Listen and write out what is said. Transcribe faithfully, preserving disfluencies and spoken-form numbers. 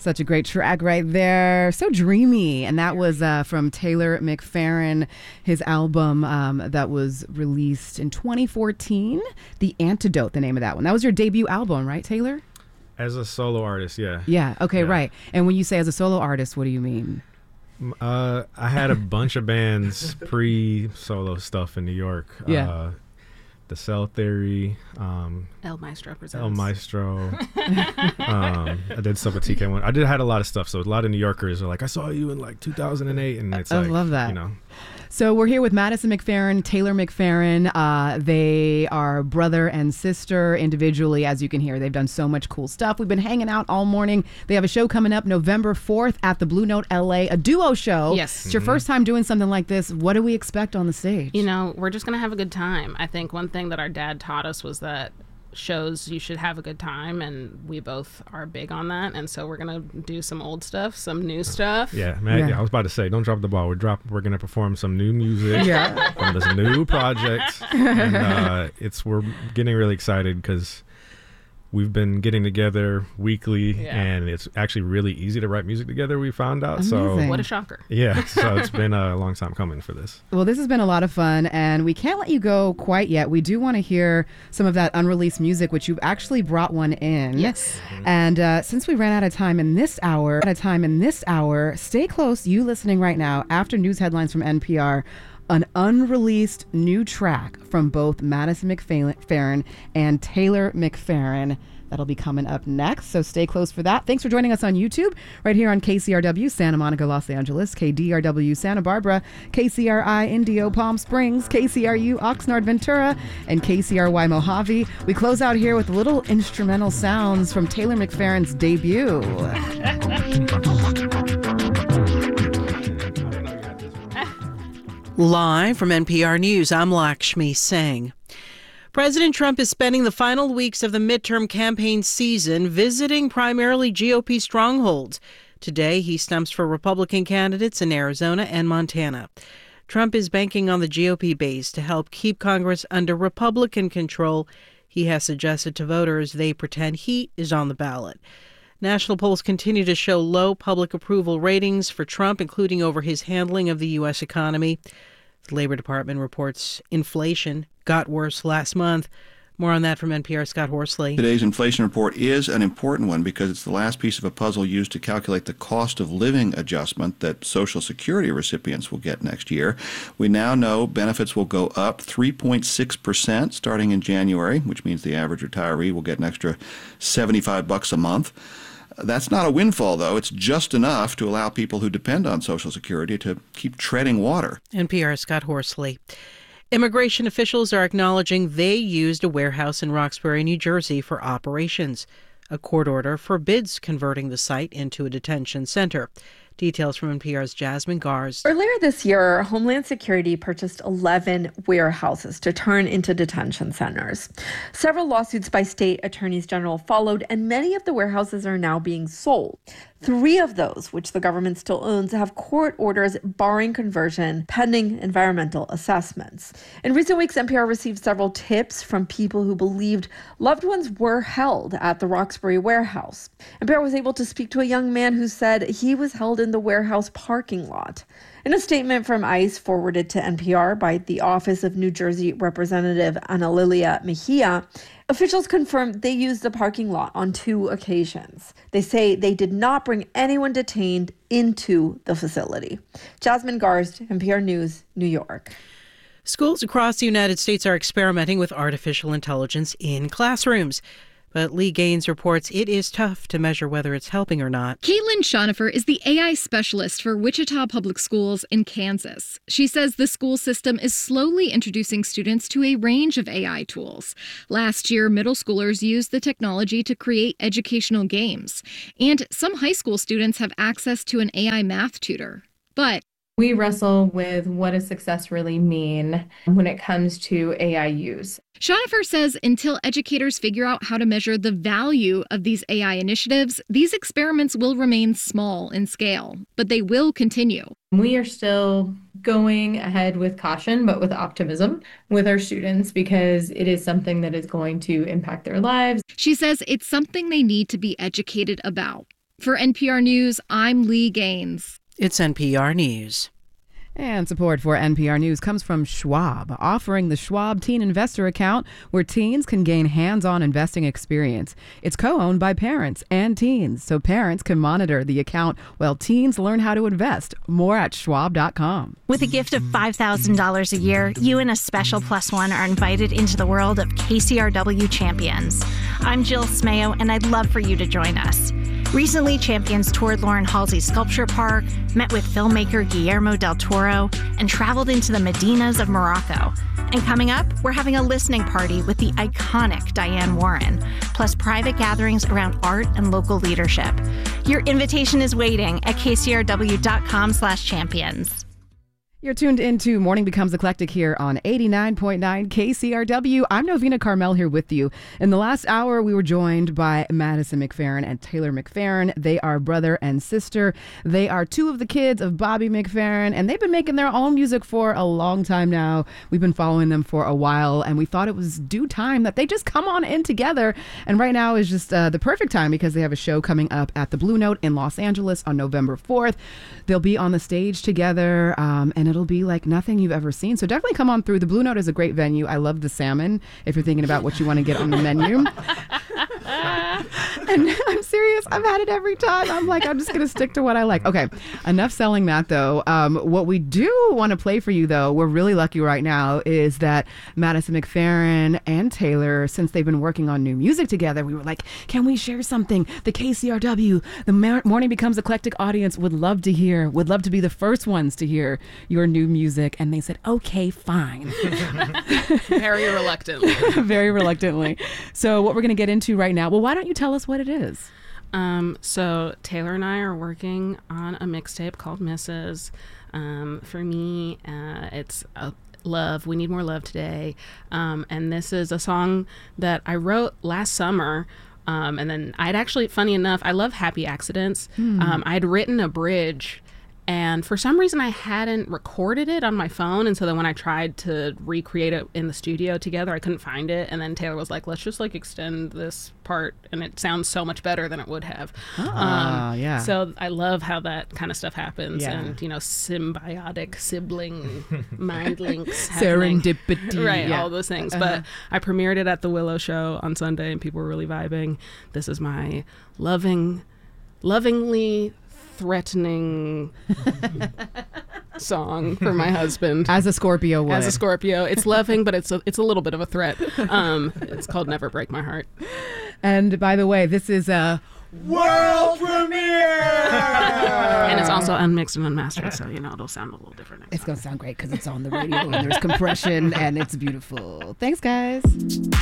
Such a great track right there. So dreamy. And that was uh, from Taylor McFerrin, his album um, that was released in twenty fourteen. The Antidote, the name of that one. That was your debut album, right, Taylor? As a solo artist, yeah. Yeah, okay, yeah. right. And when you say as a solo artist, what do you mean? Uh, I had a bunch of bands pre-solo stuff in New York. Yeah. Uh, The Cell Theory, um, El Maestro presents. El Maestro. um, I did stuff with T K one. I did had a lot of stuff. So a lot of New Yorkers are like, I saw you in like two thousand eight, and it's I like, love that. You know. So we're here with Madison McFerrin, Taylor McFerrin. Uh, they are brother and sister individually, as you can hear. They've done so much cool stuff. We've been hanging out all morning. They have a show coming up November fourth at the Blue Note L A, a duo show. Yes. It's your Mm-hmm. first time doing something like this. What do we expect on the stage? You know, we're just going to have a good time. I think one thing that our dad taught us was that shows you should have a good time, and we both are big on that. And so we're going to do some old stuff, some new stuff. Yeah, man. Yeah. Yeah, I was about to say, don't drop the ball. We're drop. We're gonna perform some new music Yeah. from this new project, and uh, it's we're getting really excited because we've been getting together weekly, Yeah. and it's actually really easy to write music together. We found out. Amazing. So What a shocker. yeah, so it's been a long time coming for this. Well, this has been a lot of fun, and we can't let you go quite yet. We do want to hear some of that unreleased music, which you've actually brought one in. Yes. And uh, since we ran out of time in this hour, out of time in this hour, stay close. You listening right now after news headlines from N P R. An unreleased new track from both Madison McFerrin and Taylor McFerrin. That'll be coming up next, so stay close for that. Thanks for joining us on YouTube, right here on K C R W, Santa Monica, Los Angeles, K D R W, Santa Barbara, K C R I, Indio, Palm Springs, K C R U, Oxnard, Ventura, and K C R Y, Mojave. We close out here with little instrumental sounds from Taylor McFerrin's debut. Live from N P R News, I'm Lakshmi Singh. President Trump is spending the final weeks of the midterm campaign season visiting primarily G O P strongholds. Today, he stumps for Republican candidates in Arizona and Montana. Trump is banking on the G O P base to help keep Congress under Republican control. He has suggested to voters they pretend he is on the ballot. National polls continue to show low public approval ratings for Trump, including over his handling of the U S economy. The Labor Department reports inflation got worse last month. More on that from N P R's Scott Horsley. Today's inflation report is an important one because it's the last piece of a puzzle used to calculate the cost of living adjustment that Social Security recipients will get next year. We now know benefits will go up three point six percent starting in January, which means the average retiree will get an extra seventy-five bucks a month. That's not a windfall, though. It's just enough to allow people who depend on Social Security to keep treading water. N P R's Scott Horsley. Immigration officials are acknowledging they used a warehouse in Roxbury, New Jersey for operations. A court order forbids converting the site into a detention center. Details from N P R's Jasmine Garz. Earlier this year, Homeland Security purchased eleven warehouses to turn into detention centers. Several lawsuits by state attorneys general followed, and many of the warehouses are now being sold. Three of those, which the government still owns, have court orders barring conversion pending environmental assessments. In recent weeks, N P R received several tips from people who believed loved ones were held at the Roxbury warehouse. N P R was able to speak to a young man who said he was held in the warehouse parking lot. In a statement from ICE forwarded to N P R by the Office of New Jersey Representative Ana Lilia Mejia, officials confirmed they used the parking lot on two occasions. They say they did not bring anyone detained into the facility. Jasmine Garst, N P R News, New York. Schools across the United States are experimenting with artificial intelligence in classrooms. But Lee Gaines reports it is tough to measure whether it's helping or not. Caitlin Schonifer is the A I specialist for Wichita Public Schools in Kansas. She says the school system is slowly introducing students to a range of A I tools. Last year, middle schoolers used the technology to create educational games. And some high school students have access to an A I math tutor. But we wrestle with what does success really mean when it comes to A I use. Schonifer says until educators figure out how to measure the value of these A I initiatives, these experiments will remain small in scale, but they will continue. We are still going ahead with caution, but with optimism with our students because it is something that is going to impact their lives. She says it's something they need to be educated about. For N P R News, I'm Lee Gaines. It's N P R News. And support for N P R News comes from Schwab, offering the Schwab Teen Investor Account, where teens can gain hands-on investing experience. It's co-owned by parents and teens, so parents can monitor the account while teens learn how to invest. More at schwab dot com. With a gift of five thousand dollars a year, you and a special plus one are invited into the world of K C R W Champions. I'm Jill Smayo, and I'd love for you to join us. Recently, Champions toured Lauren Halsey's Sculpture Park, met with filmmaker Guillermo del Toro, and traveled into the Medinas of Morocco. And coming up, we're having a listening party with the iconic Diane Warren, plus private gatherings around art and local leadership. Your invitation is waiting at k c r w dot com slash champions. You're tuned into Morning Becomes Eclectic here on eighty-nine point nine K C R W. I'm Novena Carmel here with you. In the last hour, we were joined by Madison McFerrin and Taylor McFerrin. They are brother and sister. They are two of the kids of Bobby McFerrin, and they've been making their own music for a long time now. We've been following them for a while, and we thought it was due time that they just come on in together. And right now is just uh, the perfect time because they have a show coming up at the Blue Note in Los Angeles on November fourth. They'll be on the stage together, um, and it'll be like nothing you've ever seen. So definitely come on through. The Blue Note is a great venue. I love the salmon if you're thinking about what you want to get on the menu. And I'm serious. I've had it every time. I'm like, I'm just going to stick to what I like. Okay, enough selling that, though. Um, what we do want to play for you, though, we're really lucky right now, is that Madison McFerrin and Taylor, since they've been working on new music together, we were like, can we share something? The K C R W, the Morning Becomes Eclectic audience would love to hear, would love to be the first ones to hear your new music. And they said, okay, fine. Very reluctantly. Very reluctantly. So what we're going to get into right now, well, why don't you tell us what it is? Um, so Taylor and I are working on a mixtape called Missus Um, for me, uh, it's a love. We need more love today. Um, and this is a song that I wrote last summer. Um, and then I'd actually, funny enough, I love Happy Accidents. Hmm. Um, I'd written a bridge, and for some reason I hadn't recorded it on my phone. And so then when I tried to recreate it in the studio together, I couldn't find it. And then Taylor was like, let's just like extend this part, and it sounds so much better than it would have. Ah, um, yeah. So I love how that kind of stuff happens. Yeah. And, you know, symbiotic sibling mind links. Serendipity. Right, yeah. all those things. Uh-huh. But I premiered it at the Willow Show on Sunday, and people were really vibing. This is my loving, lovingly threatening song for my husband. As a Scorpio would. As a Scorpio. It's loving, but it's a, it's a little bit of a threat. Um, it's called Never Break My Heart. And by the way, this is a world premiere! And it's also unmixed and unmastered, so, you know, it'll sound a little different. It's going to sound great because it's on the radio and there's compression and it's beautiful. Thanks, guys.